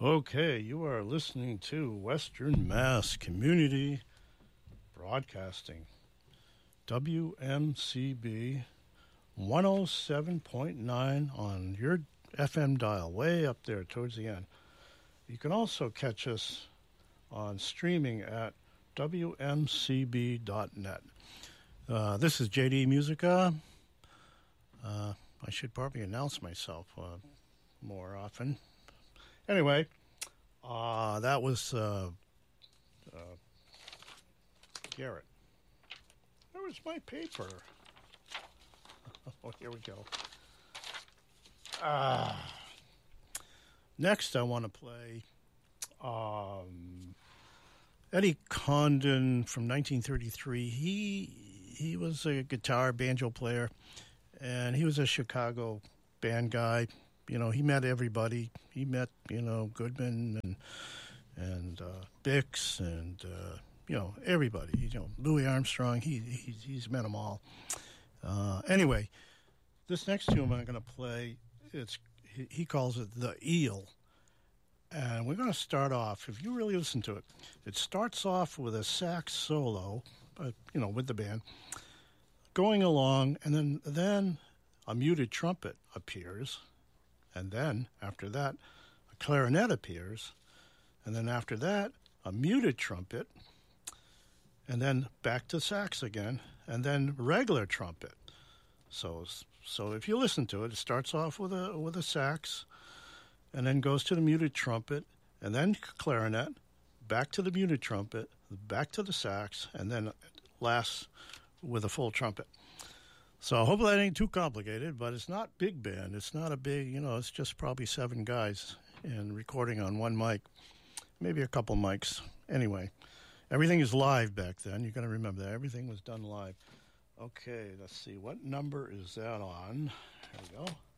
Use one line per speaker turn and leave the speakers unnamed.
Okay, you are listening to Western Mass Community Broadcasting, WMCB 107.9 on your FM dial, way up there towards the end. You can also catch us on streaming at WMCB.net. This is JD Musica. I should probably announce myself more often. Anyway, that was Garrett. Where's my paper? Oh, here we go. Next, I want to play Eddie Condon from 1933. He was a guitar banjo player, and he was a Chicago band guy. You know, he met everybody. He met, Goodman and Bix and, everybody. Louis Armstrong. He's met them all. Anyway, this next tune I'm going to play, he calls it The Eel. And we're going to start off, if you really listen to it, it starts off with a sax solo, with the band, going along, and then a muted trumpet appears. And then, after that, a clarinet appears. And then after that, a muted trumpet. And then back to sax again. And then regular trumpet. So if you listen to it, it starts off with a sax, and then goes to the muted trumpet, and then clarinet, back to the muted trumpet, back to the sax, and then lasts with a full trumpet. So hopefully that ain't too complicated, but it's not big band. It's not a big, it's just probably 7 guys and recording on one mic, maybe a couple mics. Anyway, everything is live back then. You got to remember that. Everything was done live. Okay, let's see. What number is that on? Here we go.